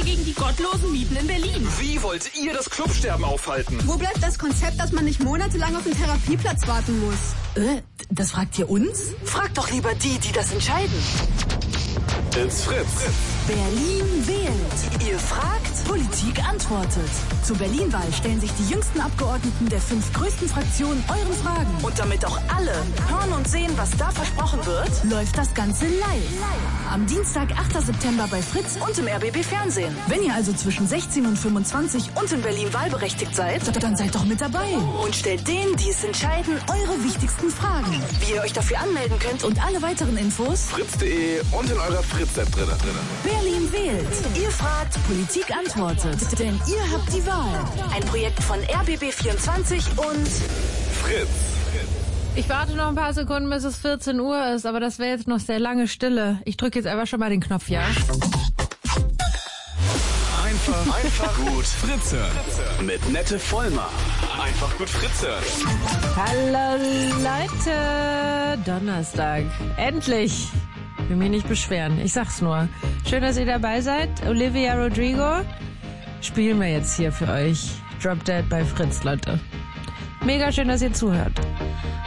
gegen die gottlosen Mieten in Berlin. Wie wollt ihr das Clubsterben aufhalten? Wo bleibt das Konzept, dass man nicht monatelang auf den Therapieplatz warten muss? Das fragt ihr uns? Fragt doch lieber die das entscheiden. It's Fritz. Berlin wählt. Ihr fragt, Politik antwortet. Zur Berlin-Wahl stellen sich die jüngsten Abgeordneten der 5 größten Fraktionen euren Fragen. und damit auch alle hören und sehen, was da versprochen wird, Läuft das Ganze live. Am Dienstag, 8. September bei Fritz. und im RBB Fernsehen. Wenn ihr also zwischen 16 und 25 Und in Berlin wahlberechtigt seid, dann seid doch mit dabei. und stellt denen, die es entscheiden, Eure wichtigsten Fragen. wie ihr euch dafür anmelden könnt. Und alle weiteren Infos: Fritz.de und in eurer Fritz-App drin. Berlin wählt. Ihr fragt, Politik antwortet. Denn ihr habt die Wahl. ein Projekt von RBB24 und Fritz. Ich warte noch ein paar Sekunden, bis es 14 Uhr ist, aber das wäre jetzt noch sehr lange Stille. Ich drücke jetzt einfach schon mal den Knopf, ja? Einfach gut Fritz hören. Mit Nette Vollmer. Einfach gut Fritz hören. Hallo Leute, Donnerstag. Endlich. Will mich nicht beschweren, ich sag's nur. Schön, dass ihr dabei seid. Olivia Rodrigo spielen wir jetzt hier für euch. Drop Dead bei Fritz, Leute. Mega schön, dass ihr zuhört.